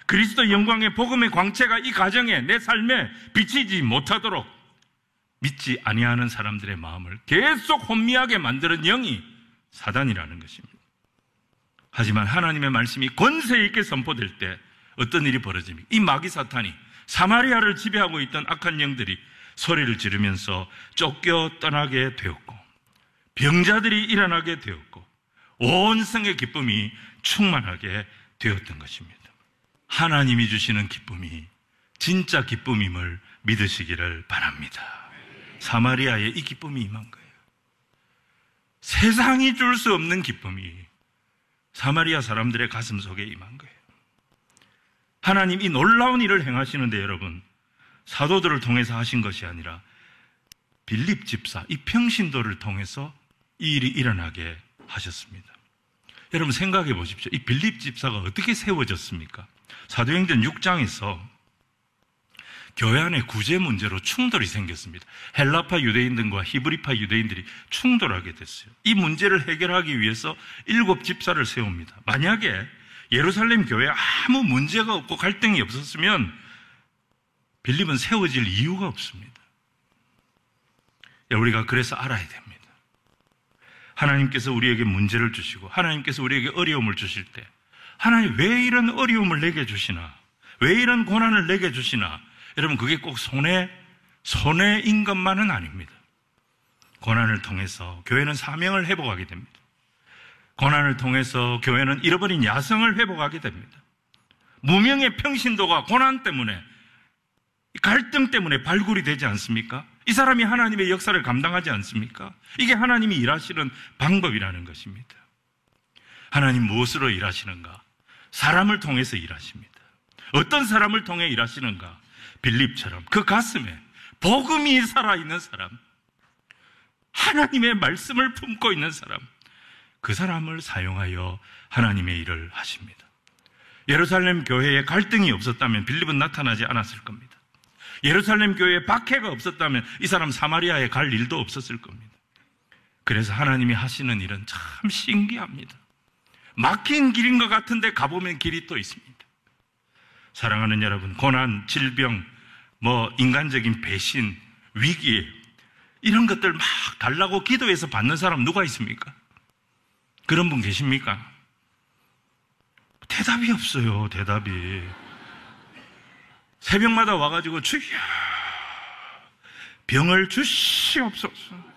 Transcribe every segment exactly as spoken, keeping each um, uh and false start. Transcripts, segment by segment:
그리스도 영광의 복음의 광채가 이 가정에, 내 삶에 비치지 못하도록 믿지 아니하는 사람들의 마음을 계속 혼미하게 만드는 영이 사단이라는 것입니다. 하지만 하나님의 말씀이 권세 있게 선포될 때 어떤 일이 벌어집니까? 이 마귀 사탄이, 사마리아를 지배하고 있던 악한 영들이 소리를 지르면서 쫓겨 떠나게 되었고, 병자들이 일어나게 되었고, 온 성의 기쁨이 충만하게 되었던 것입니다. 하나님이 주시는 기쁨이 진짜 기쁨임을 믿으시기를 바랍니다. 사마리아에 이 기쁨이 임한 거예요. 세상이 줄 수 없는 기쁨이 사마리아 사람들의 가슴 속에 임한 거예요. 하나님 이 놀라운 일을 행하시는데 여러분, 사도들을 통해서 하신 것이 아니라 빌립 집사, 이 평신도를 통해서 이 일이 일어나게 하셨습니다. 여러분 생각해 보십시오. 이 빌립 집사가 어떻게 세워졌습니까? 사도행전 육 장에서 교회 안에 구제 문제로 충돌이 생겼습니다. 헬라파 유대인들과 히브리파 유대인들이 충돌하게 됐어요. 이 문제를 해결하기 위해서 일곱 집사를 세웁니다. 만약에 예루살렘 교회에 아무 문제가 없고 갈등이 없었으면 빌립은 세워질 이유가 없습니다. 우리가 그래서 알아야 됩니다. 하나님께서 우리에게 문제를 주시고 하나님께서 우리에게 어려움을 주실 때 하나님 왜 이런 어려움을 내게 주시나, 왜 이런 고난을 내게 주시나, 여러분 그게 꼭 손해, 손해인 것만은 아닙니다. 고난을 통해서 교회는 사명을 회복하게 됩니다. 고난을 통해서 교회는 잃어버린 야성을 회복하게 됩니다. 무명의 평신도가 고난 때문에, 갈등 때문에 발굴이 되지 않습니까? 이 사람이 하나님의 역사를 감당하지 않습니까? 이게 하나님이 일하시는 방법이라는 것입니다. 하나님 무엇으로 일하시는가? 사람을 통해서 일하십니다. 어떤 사람을 통해 일하시는가? 빌립처럼 그 가슴에 복음이 살아있는 사람, 하나님의 말씀을 품고 있는 사람, 그 사람을 사용하여 하나님의 일을 하십니다. 예루살렘 교회에 갈등이 없었다면 빌립은 나타나지 않았을 겁니다. 예루살렘 교회에 박해가 없었다면 이 사람 사마리아에 갈 일도 없었을 겁니다. 그래서 하나님이 하시는 일은 참 신기합니다. 막힌 길인 것 같은데 가보면 길이 또 있습니다. 사랑하는 여러분, 고난, 질병, 뭐 인간적인 배신, 위기, 이런 것들 막 달라고 기도해서 받는 사람 누가 있습니까? 그런 분 계십니까? 대답이 없어요. 대답이. 새벽마다 와가지고 주여 병을 주시옵소서,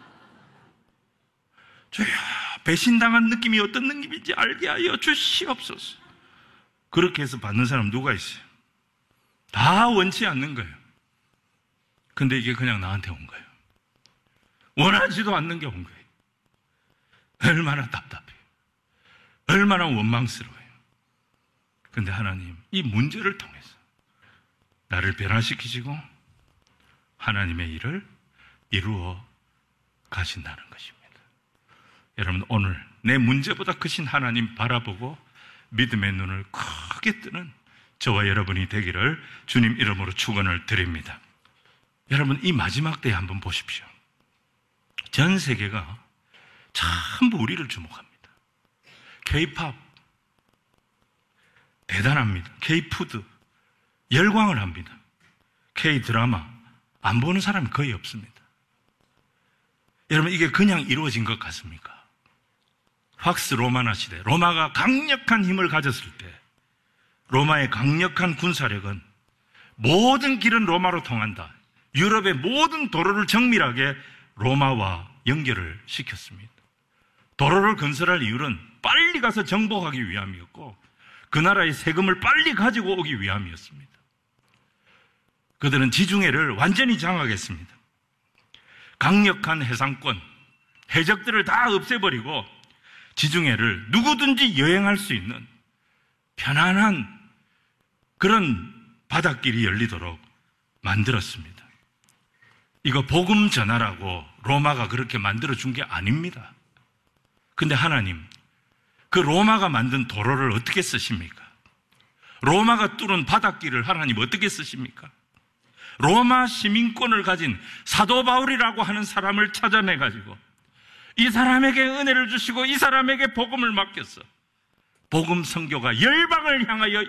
주여 배신당한 느낌이 어떤 느낌인지 알게 하여 주시옵소서. 그렇게 해서 받는 사람 누가 있어요? 다 원치 않는 거예요. 근데 이게 그냥 나한테 온 거예요. 원하지도 않는 게 온 거예요. 얼마나 답답해요. 얼마나 원망스러워요. 근데 하나님 이 문제를 통해서 나를 변화시키시고 하나님의 일을 이루어 가신다는 것입니다. 여러분, 오늘 내 문제보다 크신 하나님 바라보고 믿음의 눈을 크게 뜨는 저와 여러분이 되기를 주님 이름으로 축원을 드립니다. 여러분, 이 마지막 때에 한번 보십시오. 전 세계가 전부 우리를 주목합니다. K-팝 대단합니다. K-푸드 열광을 합니다. K-드라마 안 보는 사람이 거의 없습니다. 여러분, 이게 그냥 이루어진 것 같습니까? 팍스 로마나 시대, 로마가 강력한 힘을 가졌을 때 로마의 강력한 군사력은 모든 길은 로마로 통한다. 유럽의 모든 도로를 정밀하게 로마와 연결을 시켰습니다. 도로를 건설할 이유는 빨리 가서 정복하기 위함이었고 그 나라의 세금을 빨리 가지고 오기 위함이었습니다. 그들은 지중해를 완전히 장악했습니다. 강력한 해상권, 해적들을 다 없애버리고 지중해를 누구든지 여행할 수 있는 편안한 그런 바닷길이 열리도록 만들었습니다. 이거 복음 전하라고 로마가 그렇게 만들어준 게 아닙니다. 근데 하나님, 그 로마가 만든 도로를 어떻게 쓰십니까? 로마가 뚫은 바닷길을 하나님 어떻게 쓰십니까? 로마 시민권을 가진 사도 바울이라고 하는 사람을 찾아내가지고 이 사람에게 은혜를 주시고 이 사람에게 복음을 맡겼어. 복음 선교가 열방을 향하여